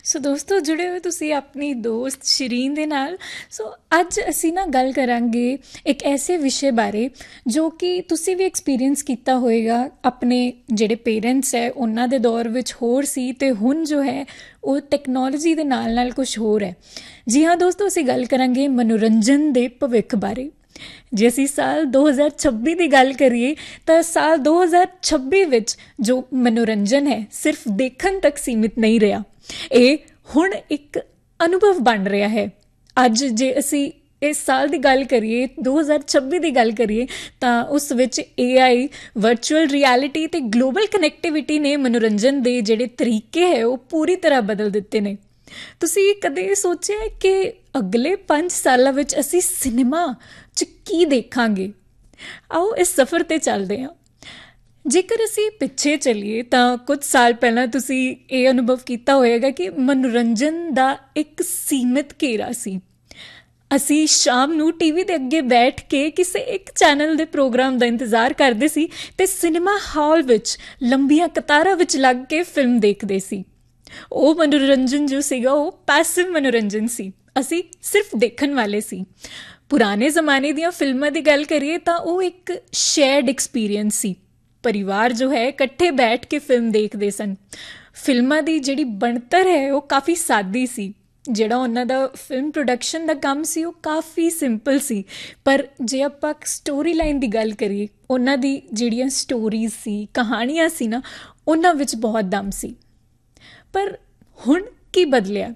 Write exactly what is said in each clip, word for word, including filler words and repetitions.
ਸੋ ਦੋਸਤੋ ਜੁੜੇ ਹੋਏ ਤੁਸੀਂ ਆਪਣੀ ਦੋਸਤ ਸ਼ਿਰੀਨ ਦੇ ਨਾਲ। ਸੋ ਅੱਜ ਅਸੀਂ ਨਾ ਗੱਲ ਕਰਾਂਗੇ ਇੱਕ ਐਸੇ ਵਿਸ਼ੇ ਬਾਰੇ ਜੋ ਕਿ ਤੁਸੀਂ ਵੀ ਐਕਸਪੀਰੀਅੰਸ ਕੀਤਾ ਹੋਏਗਾ। ਆਪਣੇ ਜਿਹੜੇ ਪੇਰੈਂਟਸ ਹੈ ਉਹਨਾਂ ਦੇ ਦੌਰ ਵਿੱਚ ਹੋਰ ਸੀ ਅਤੇ ਹੁਣ ਜੋ ਹੈ ਉਹ ਟੈਕਨੋਲੋਜੀ ਦੇ ਨਾਲ ਨਾਲ ਕੁਛ ਹੋਰ ਹੈ। ਜੀ ਹਾਂ ਦੋਸਤੋ, ਅਸੀਂ ਗੱਲ ਕਰਾਂਗੇ ਮਨੋਰੰਜਨ ਦੇ ਭਵਿੱਖ ਬਾਰੇ। ਜੇ ਅਸੀਂ ਸਾਲ ਦੋ ਹਜ਼ਾਰ ਛੱਬੀ ਦੀ ਗੱਲ ਕਰੀਏ ਤਾਂ ਸਾਲ ਦੋ ਹਜ਼ਾਰ ਛੱਬੀ ਵਿੱਚ ਜੋ ਮਨੋਰੰਜਨ ਹੈ ਸਿਰਫ ਦੇਖਣ ਤੱਕ ਸੀਮਿਤ ਨਹੀਂ ਰਿਹਾ। ਇਹ ਹੁਣ ਇੱਕ ਅਨੁਭਵ ਬਣ ਰਿਹਾ ਹੈ। ਅੱਜ ਜੇ ਅਸੀਂ ਇਸ ਸਾਲ ਦੀ ਗੱਲ ਕਰੀਏ, ਦੋ ਹਜ਼ਾਰ ਛੱਬੀ ਦੀ ਗੱਲ ਕਰੀਏ, ਤਾਂ ਉਸ ਵਿੱਚ ਏ ਆਈ, ਵਰਚੁਅਲ ਰਿਐਲਿਟੀ ਅਤੇ ਗਲੋਬਲ ਕਨੈਕਟੀਵਿਟੀ ਨੇ ਮਨੋਰੰਜਨ ਦੇ ਜਿਹੜੇ ਤਰੀਕੇ ਹੈ ਉਹ ਪੂਰੀ ਤਰ੍ਹਾਂ ਬਦਲ ਦਿੱਤੇ ਨੇ। ਤੁਸੀਂ ਕਦੇ ਸੋਚਿਆ ਕਿ ਅਗਲੇ ਪੰਜ ਸਾਲਾਂ ਵਿੱਚ ਅਸੀਂ ਸਿਨੇਮਾ 'ਚ ਕੀ ਦੇਖਾਂਗੇ? ਆਓ ਇਸ ਸਫ਼ਰ 'ਤੇ ਚੱਲਦੇ ਹਾਂ। ਜੇਕਰ ਅਸੀਂ ਪਿੱਛੇ ਚੱਲੀਏ ਤਾਂ ਕੁਝ ਸਾਲ ਪਹਿਲਾਂ ਤੁਸੀਂ ਇਹ ਅਨੁਭਵ ਕੀਤਾ ਹੋਏਗਾ ਕਿ ਮਨੋਰੰਜਨ ਦਾ ਇੱਕ ਸੀਮਿਤ ਘੇਰਾ ਸੀ। ਅਸੀਂ ਸ਼ਾਮ ਨੂੰ ਟੀ ਵੀ ਦੇ ਅੱਗੇ ਬੈਠ ਕੇ ਕਿਸੇ ਇੱਕ ਚੈਨਲ ਦੇ ਪ੍ਰੋਗਰਾਮ ਦਾ ਇੰਤਜ਼ਾਰ ਕਰਦੇ ਸੀ ਅਤੇ ਸਿਨੇਮਾ ਹਾਲ ਵਿੱਚ ਲੰਬੀਆਂ ਕਤਾਰਾਂ ਵਿੱਚ ਲੱਗ ਕੇ ਫਿਲਮ ਦੇਖਦੇ ਸੀ। ਉਹ ਮਨੋਰੰਜਨ ਜੋ ਸੀਗਾ ਉਹ ਪੈਸਿਵ ਮਨੋਰੰਜਨ ਸੀ। ਅਸੀਂ ਸਿਰਫ ਦੇਖਣ ਵਾਲੇ ਸੀ। ਪੁਰਾਣੇ ਜ਼ਮਾਨੇ ਦੀਆਂ ਫਿਲਮਾਂ ਦੀ ਗੱਲ ਕਰੀਏ ਤਾਂ ਉਹ ਇੱਕ ਸ਼ੇਅਰਡ ਐਕਸਪੀਰੀਅੰਸ ਸੀ। ਪਰਿਵਾਰ ਜੋ ਹੈ ਇਕੱਠੇ ਬੈਠ ਕੇ ਫਿਲਮ ਦੇਖਦੇ ਸਨ। ਫਿਲਮਾਂ ਦੀ ਜਿਹੜੀ ਬਣਤਰ ਹੈ ਉਹ ਕਾਫੀ ਸਾਦੀ ਸੀ। ਜਿਹੜਾ ਉਹਨਾਂ ਦਾ ਫਿਲਮ ਪ੍ਰੋਡਕਸ਼ਨ ਦਾ ਕੰਮ ਸੀ ਉਹ ਕਾਫੀ ਸਿੰਪਲ ਸੀ। ਪਰ ਜੇ ਆਪਾਂ ਸਟੋਰੀ ਲਾਈਨ ਦੀ ਗੱਲ ਕਰੀਏ, ਉਹਨਾਂ ਦੀ ਜਿਹੜੀਆਂ ਸਟੋਰੀਜ਼ ਸੀ, ਕਹਾਣੀਆਂ ਸੀ ਨਾ, ਉਹਨਾਂ ਵਿੱਚ ਬਹੁਤ ਦਮ ਸੀ। ਪਰ ਹੁਣ ਕੀ ਬਦਲਿਆ?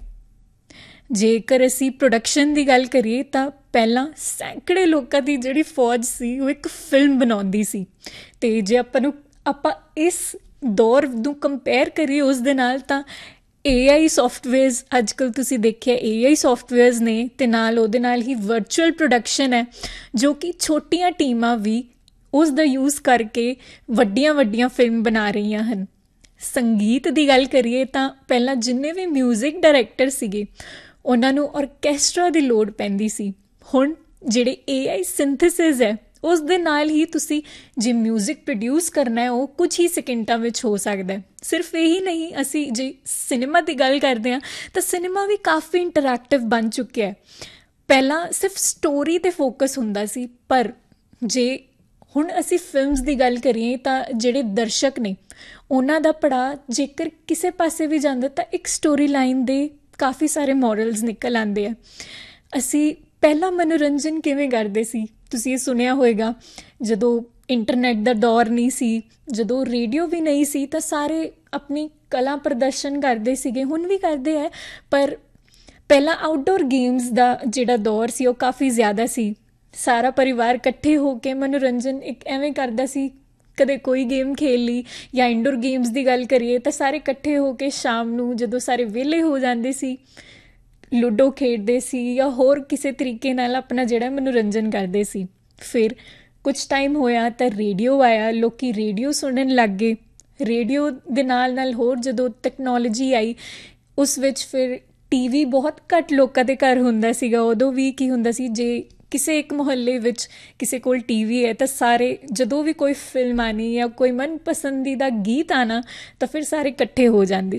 ਜੇਕਰ ਅਸੀਂ ਪ੍ਰੋਡਕਸ਼ਨ ਦੀ ਗੱਲ ਕਰੀਏ ਤਾਂ ਪਹਿਲਾਂ ਸੈਂਕੜੇ ਲੋਕਾਂ ਦੀ ਜਿਹੜੀ ਫੌਜ ਸੀ ਉਹ ਇੱਕ ਫਿਲਮ ਬਣਾਉਂਦੀ ਸੀ। ਅਤੇ ਜੇ ਆਪਾਂ ਨੂੰ ਆਪਾਂ ਇਸ ਦੌਰ ਨੂੰ ਕੰਪੇਅਰ ਕਰੀਏ ਉਸ ਦੇ ਨਾਲ, ਤਾਂ ਏ ਆਈ ਸੋਫਟਵੇਅਰਸ, ਅੱਜ ਕੱਲ੍ਹ ਤੁਸੀਂ ਦੇਖਿਆ ਏ ਆਈ ਸੋਫਟਵੇਅਰਸ ਨੇ, ਅਤੇ ਨਾਲ ਉਹਦੇ ਨਾਲ ਹੀ ਵਰਚੁਅਲ ਪ੍ਰੋਡਕਸ਼ਨ ਹੈ ਜੋ ਕਿ ਛੋਟੀਆਂ ਟੀਮਾਂ ਵੀ ਉਸ ਦਾ ਯੂਜ਼ ਕਰਕੇ ਵੱਡੀਆਂ ਵੱਡੀਆਂ ਫਿਲਮ ਬਣਾ ਰਹੀਆਂ ਹਨ। ਸੰਗੀਤ ਦੀ ਗੱਲ ਕਰੀਏ ਤਾਂ ਪਹਿਲਾਂ ਜਿੰਨੇ ਵੀ ਮਿਊਜ਼ਿਕ ਡਾਇਰੈਕਟਰ ਸੀਗੇ ਉਹਨਾਂ ਨੂੰ ਔਰਕੈਸਟਰਾ ਦੀ ਲੋੜ ਪੈਂਦੀ ਸੀ। ਹੁਣ ਜਿਹੜੇ ਏ ਆਈ ਸਿੰਥੇਸਿਸ ਹੈ ਉਸ ਦੇ ਨਾਲ ਹੀ ਤੁਸੀਂ ਜੇ ਮਿਊਜ਼ਿਕ ਪ੍ਰੋਡਿਊਸ ਕਰਨਾ ਹੈ ਉਹ ਕੁਝ ਹੀ ਸੈਕਿੰਡਾਂ ਵਿੱਚ ਹੋ ਸਕਦਾ ਹੈ। ਸਿਰਫ ਇਹੀ ਨਹੀਂ, ਅਸੀਂ ਜੇ ਸਿਨੇਮਾ ਦੀ ਗੱਲ ਕਰਦੇ ਹਾਂ ਤਾਂ ਸਿਨੇਮਾ ਵੀ ਕਾਫੀ ਇੰਟਰੈਕਟਿਵ ਬਣ ਚੁੱਕਿਆ ਹੈ। ਪਹਿਲਾਂ ਸਿਰਫ ਸਟੋਰੀ 'ਤੇ ਫੋਕਸ ਹੁੰਦਾ ਸੀ, ਪਰ ਜੇ ਹੁਣ ਅਸੀਂ ਫਿਲਮਸ ਦੀ ਗੱਲ ਕਰੀਏ ਤਾਂ ਜਿਹੜੇ ਦਰਸ਼ਕ ਨੇ ਉਹਨਾਂ ਦਾ ਪੜਾਅ ਜੇਕਰ ਕਿਸੇ ਪਾਸੇ ਵੀ ਜਾਂਦਾ ਤਾਂ ਇੱਕ ਸਟੋਰੀ ਲਾਈਨ ਦੇ ਕਾਫੀ ਸਾਰੇ ਮੋਡਲਸ ਨਿਕਲ ਆਉਂਦੇ ਆ। ਅਸੀਂ ਪਹਿਲਾਂ ਮਨੋਰੰਜਨ ਕਿਵੇਂ ਕਰਦੇ ਸੀ? ਤੁਸੀਂ ਇਹ ਸੁਣਿਆ ਹੋਏਗਾ, ਜਦੋਂ ਇੰਟਰਨੈਟ ਦਾ ਦੌਰ ਨਹੀਂ ਸੀ, ਜਦੋਂ ਰੇਡੀਓ ਵੀ ਨਹੀਂ ਸੀ, ਤਾਂ ਸਾਰੇ ਆਪਣੀ ਕਲਾ ਪ੍ਰਦਰਸ਼ਨ ਕਰਦੇ ਸੀਗੇ। ਹੁਣ ਵੀ ਕਰਦੇ ਹੈ, ਪਰ ਪਹਿਲਾਂ ਆਊਟਡੋਰ ਗੇਮਸ ਦਾ ਜਿਹੜਾ ਦੌਰ ਸੀ ਉਹ ਕਾਫੀ ਜ਼ਿਆਦਾ ਸੀ। ਸਾਰਾ ਪਰਿਵਾਰ ਇਕੱਠੇ ਹੋ ਕੇ ਮਨੋਰੰਜਨ ਇੱਕ ਐਵੇਂ ਕਰਦਾ ਸੀ। ਕਦੇ ਕੋਈ ਗੇਮ ਖੇਲ ਲਈ, ਜਾਂ ਇੰਡੋਰ ਗੇਮਸ ਦੀ ਗੱਲ ਕਰੀਏ ਤਾਂ ਸਾਰੇ ਇਕੱਠੇ ਹੋ ਕੇ ਸ਼ਾਮ ਨੂੰ ਜਦੋਂ ਸਾਰੇ ਵਿਹਲੇ ਹੋ ਜਾਂਦੇ ਸੀ ਲੂਡੋ ਖੇਡਦੇ ਸੀ ਜਾਂ ਹੋਰ ਕਿਸੇ ਤਰੀਕੇ ਨਾਲ ਆਪਣਾ ਜਿਹੜਾ ਮਨੋਰੰਜਨ ਕਰਦੇ ਸੀ। ਫਿਰ ਕੁਝ ਟਾਈਮ ਹੋਇਆ ਤਾਂ ਰੇਡੀਓ ਆਇਆ, ਲੋਕ ਰੇਡੀਓ ਸੁਣਨ ਲੱਗ ਗਏ। ਰੇਡੀਓ ਦੇ ਨਾਲ ਨਾਲ ਹੋਰ ਜਦੋਂ ਟੈਕਨੋਲੋਜੀ ਆਈ ਉਸ ਵਿੱਚ ਫਿਰ ਟੀ ਵੀ ਬਹੁਤ ਘੱਟ ਲੋਕਾਂ ਦੇ ਘਰ ਹੁੰਦਾ ਸੀਗਾ। ਉਦੋਂ ਵੀ ਕੀ ਹੁੰਦਾ ਸੀ, ਜੇ ਕਿਸੇ ਇੱਕ ਮੁਹੱਲੇ ਵਿੱਚ ਕਿਸੇ ਕੋਲ ਟੀ ਵੀ ਹੈ ਤਾਂ ਸਾਰੇ ਜਦੋਂ ਵੀ ਕੋਈ ਫਿਲਮ ਆਉਣੀ ਜਾਂ ਕੋਈ ਮਨਪਸੰਦੀਦਾ ਗੀਤ ਆਉਣਾ ਤਾਂ ਫਿਰ ਸਾਰੇ ਇਕੱਠੇ ਹੋ ਜਾਂਦੇ